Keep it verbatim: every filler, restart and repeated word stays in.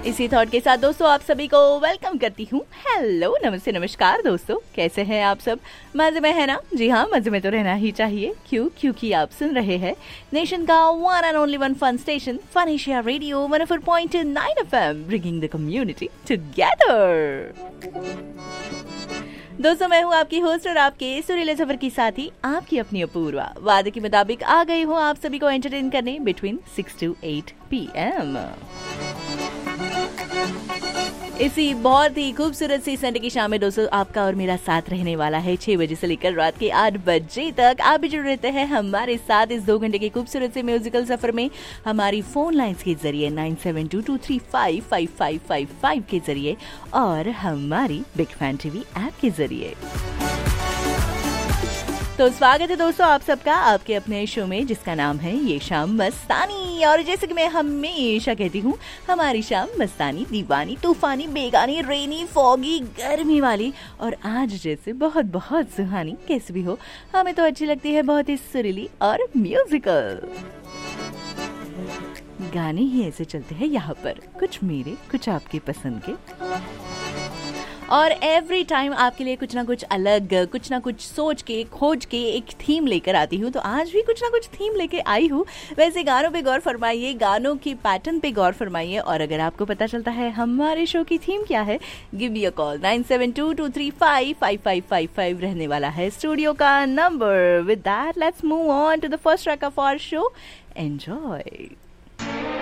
इसी थॉट के साथ दोस्तों आप सभी को वेलकम करती हूँ। हेलो, नमस्ते, नमस्कार दोस्तों, कैसे हैं आप सब? मजे में है ना? जी हाँ, मजे में तो रहना ही चाहिए। क्यों? क्योंकि आप सुन रहे हैं नेशन का one and only one fun station fun Asia radio one O four point nine F M, bringing the community together. दोस्तों मैं हूँ आपकी होस्ट और आपके सुरीले सफर की साथी, आपकी अपनी अपूर्वा। वादे के मुताबिक आ गई हूँ आप सभी को एंटरटेन करने between six to eight P M. इसी बहुत ही खूबसूरत सी संडे की शाम में दोस्तों आपका और मेरा साथ रहने वाला है छह बजे से लेकर रात के आठ बजे तक। आप भी जुड़ रहते हैं हमारे साथ इस दो घंटे के खूबसूरत से म्यूजिकल सफर में हमारी फोन लाइंस के जरिए nine seven to to three five five five five five के जरिए और हमारी बिग फैन टीवी ऐप के जरिए। तो स्वागत है दोस्तों आप सबका आपके अपने शो में जिसका नाम है ये शाम मस्तानी। और जैसे कि मैं हमेशा कहती हूँ, हमारी शाम मस्तानी, दीवानी, तूफानी, बेगानी, रेनी, फॉगी, गर्मी वाली और आज जैसे बहुत बहुत सुहानी कैसे भी हो, हमें तो अच्छी लगती है, बहुत ही सुरीली और म्यूजिकल। गाने ही ऐसे चलते हैं यहाँ पर, कुछ मेरे कुछ आपके पसंद के, और एवरी टाइम आपके लिए कुछ ना कुछ अलग, कुछ ना कुछ सोच के खोज के एक थीम लेकर आती हूँ। तो आज भी कुछ ना कुछ थीम लेके आई हूँ। वैसे गानों पे गौर फरमाइए, गानों की पैटर्न पे गौर फरमाइए, और अगर आपको पता चलता है हमारे शो की थीम क्या है, give me a call. Nine seven to to three five five five five five रहने वाला है स्टूडियो का number. With that let's move on to the first track of our show. Enjoy.